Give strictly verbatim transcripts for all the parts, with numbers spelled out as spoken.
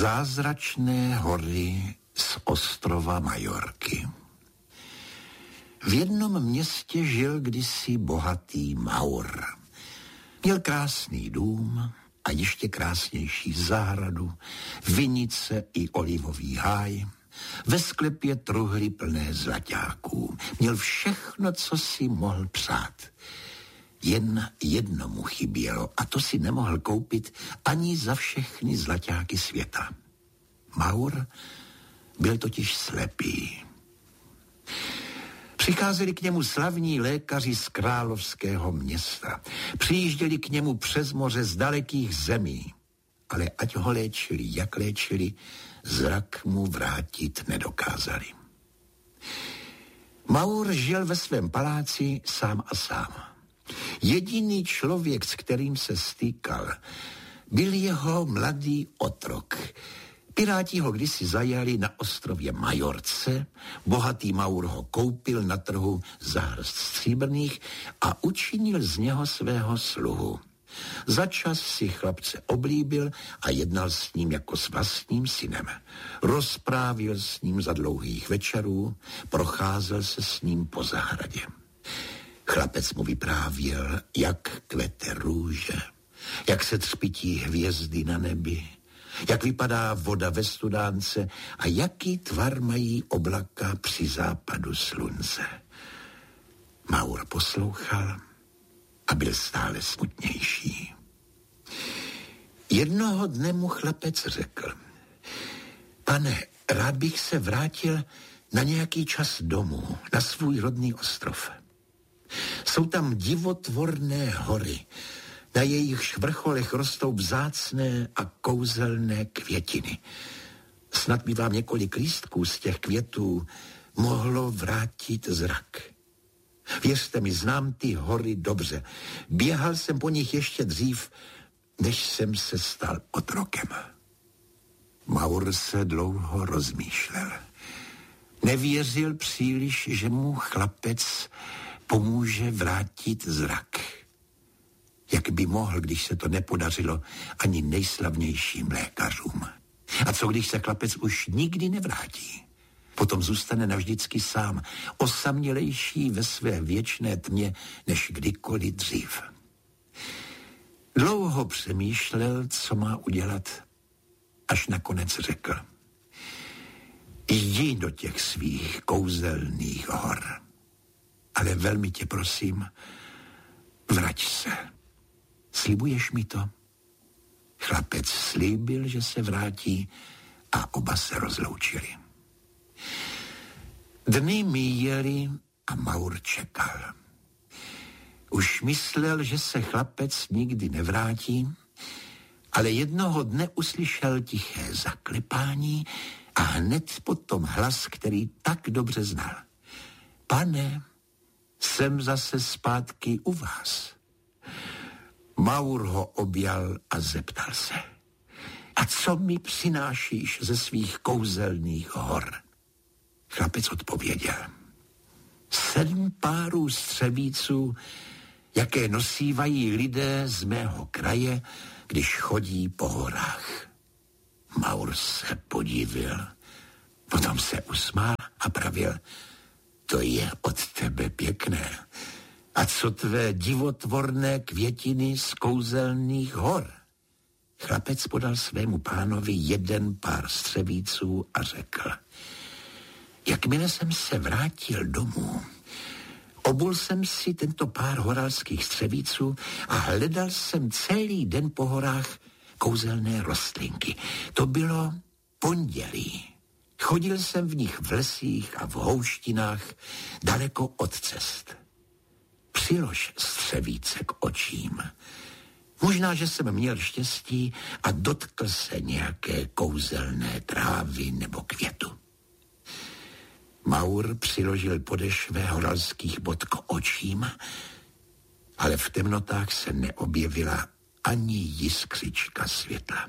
Zázračné hory z ostrova Majorky. V jednom městě žil kdysi bohatý Maur. Měl krásný dům a ještě krásnější zahradu, vinice i olivový háj. Ve sklepě truhly plné zlaťáků. Měl všechno, co si mohl přát. Jen jedno mu chybělo a to si nemohl koupit ani za všechny zlaťáky světa. Maur byl totiž slepý. Přicházeli k němu slavní lékaři z královského města. Přijížděli k němu přes moře z dalekých zemí. Ale ať ho léčili, jak léčili, zrak mu vrátit nedokázali. Maur žil ve svém paláci sám a sám. Jediný člověk, s kterým se stýkal, byl jeho mladý otrok. Piráti ho kdysi zajali na ostrově Majorce, bohatý Maur ho koupil na trhu za hrst stříbrných a učinil z něho svého sluhu. Začas si chlapce oblíbil a jednal s ním jako s vlastním synem. Rozprávil s ním za dlouhých večerů, procházel se s ním po zahradě. Chlapec mu vyprávěl, jak kvete růže, jak se třpití hvězdy na nebi, jak vypadá voda ve studánce a jaký tvar mají oblaka při západu slunce. Maur poslouchal a byl stále smutnější. Jednoho dne mu chlapec řekl: Pane, rád bych se vrátil na nějaký čas domů, na svůj rodný ostrov. Jsou tam divotvorné hory, na jejichž vrcholech rostou vzácné a kouzelné květiny. Snad by vám několik lístků z těch květů mohlo vrátit zrak. Věřte mi, znám ty hory dobře. Běhal jsem po nich ještě dřív, než jsem se stal otrokem. Maur se dlouho rozmýšlel. Nevěřil příliš, že mu chlapec pomůže vrátit zrak. Jak by mohl, když se to nepodařilo ani nejslavnějším lékařům? A co, když se chlapec už nikdy nevrátí? Potom zůstane navždycky sám, osamělejší ve své věčné tmě, než kdykoliv dřív. Dlouho přemýšlel, co má udělat, až nakonec řekl: Jdi do těch svých kouzelných hor, ale velmi tě prosím, vrať se. Slibuješ mi to? Chlapec slíbil, že se vrátí a oba se rozloučili. Dny míjely a Maur čekal. Už myslel, že se chlapec nikdy nevrátí, ale jednoho dne uslyšel tiché zaklepání a hned potom hlas, který tak dobře znal. Pane, jsem zase zpátky u vás. Maur ho objal a zeptal se: A co mi přinášíš ze svých kouzelných hor? Chlapec odpověděl: Sedm párů střevíců, jaké nosívají lidé z mého kraje, když chodí po horách. Maur se podivil, potom se usmál a pravil: To je od tebe pěkné. A co tvé divotvorné květiny z kouzelných hor? Chlapec podal svému pánovi jeden pár střevíců a řekl: Jakmile jsem se vrátil domů, obul jsem si tento pár horalských střevíců a hledal jsem celý den po horách kouzelné rostlinky. To bylo pondělí. Chodil jsem v nich v lesích a v houštinách daleko od cest. Přilož střevíce k očím. Možná, že jsem měl štěstí a dotkl se nějaké kouzelné trávy nebo květu. Maur přiložil podešvé horalských bod k očím, ale v temnotách se neobjevila ani jiskřička světla.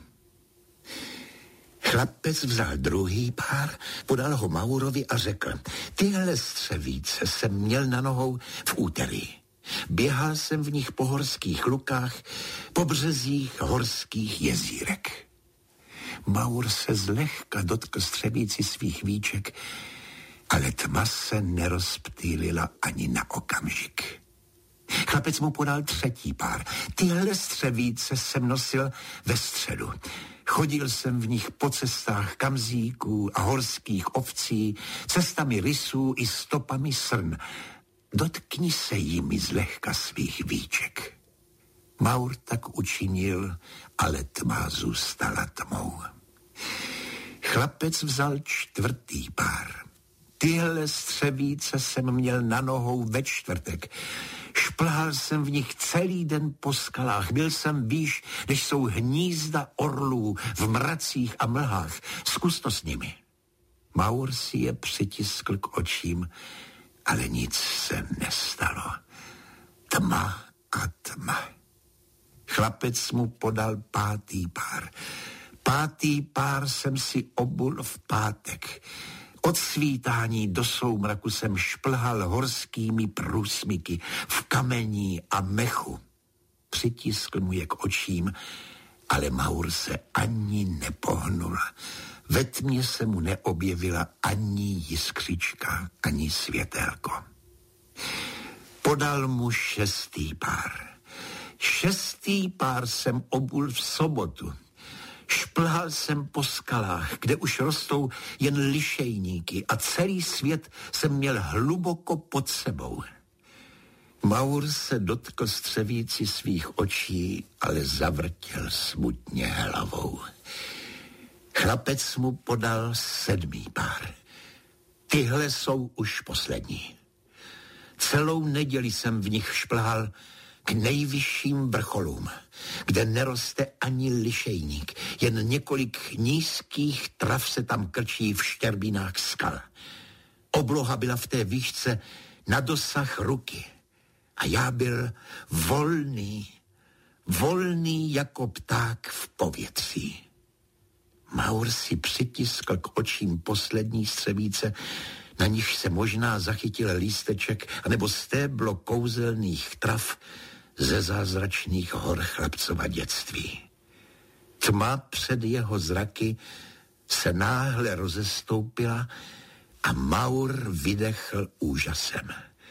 Chlapec vzal druhý pár, podal ho Maurovi a řekl: Tyhle střevíce jsem měl na nohou v úterý. Běhal jsem v nich po horských lukách, po březích horských jezírek. Maur se zlehka dotkl střevíci svých víček, ale tma se nerozptýlila ani na okamžik. Chlapec mu podal třetí pár. Tyhle střevíce jsem nosil ve středu. Chodil jsem v nich po cestách kamzíků a horských ovcí, cestami rysů i stopami srn. Dotkni se jimi zlehka svých víček. Maur tak učinil, ale tma zůstala tmou. Chlapec vzal čtvrtý pár. Tyhle střevíce jsem měl na nohou ve čtvrtek. Šplhal jsem v nich celý den po skalách. Byl jsem výš, než jsou hnízda orlů v mracích a mlhách. Zkus to s nimi. Maur si je přitiskl k očím, ale nic se nestalo. Tma a tma. Chlapec mu podal pátý pár. Pátý pár jsem si obul v pátek. Od svítání do soumraku jsem šplhal horskými průsmyky v kamení a mechu. Přitiskl mu je k očím, ale Maur se ani nepohnul. Ve tmě se mu neobjevila ani jiskřička, ani světélko. Podal mu šestý pár. Šestý pár jsem obul v sobotu. Šplhal jsem po skalách, kde už rostou jen lišejníky a celý svět jsem měl hluboko pod sebou. Maur se dotkl střevíci svých očí, ale zavrtěl smutně hlavou. Chlapec mu podal sedmý pár. Tyhle jsou už poslední. Celou neděli jsem v nich šplhal k nejvyšším vrcholům, kde neroste ani lišejník, jen několik nízkých trav se tam krčí v štěrbinách skal. Obloha byla v té výšce na dosah ruky a já byl volný, volný jako pták v povětří. Maur si přitiskl k očím poslední střevíce, na nich se možná zachytil lísteček anebo stéblo kouzelných trav ze zázračných hor chlapcova dětství. Tma před jeho zraky se náhle rozestoupila a Maur vydechl úžasem.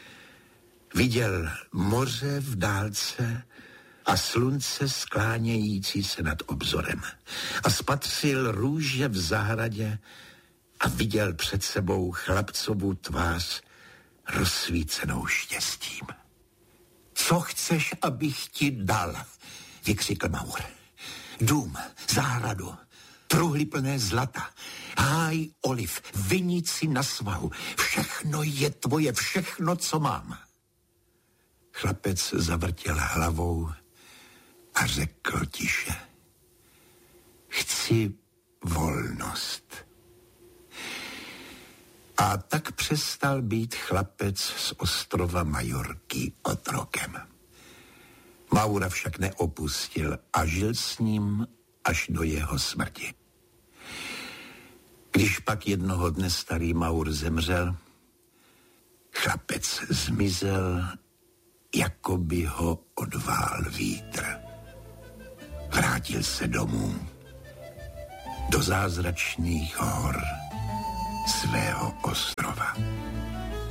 Viděl moře v dálce a slunce sklánějící se nad obzorem a spatřil růže v zahradě a viděl před sebou chlapcovu tvář rozsvícenou štěstím. Co chceš, abych ti dal? Vykřikl Maur. Dům, zahradu, truhly plné zlata, háj oliv, vinici na svahu. Všechno je tvoje, všechno, co mám. Chlapec zavrtěl hlavou a řekl tiše. Chci volnost. A tak přestal být chlapec z ostrova Majorky otrokem. Maura však neopustil a žil s ním až do jeho smrti. Když pak jednoho dne starý Maur zemřel, chlapec zmizel, jako by ho odvál vítr. Vrátil se domů, do zázračných hor svého ostrova.